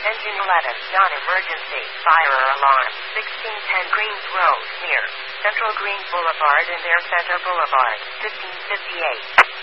Engine 11, non-emergency, fire alarm, 1610 Greens Road, near Central Green Boulevard and Air Center Boulevard, 1558.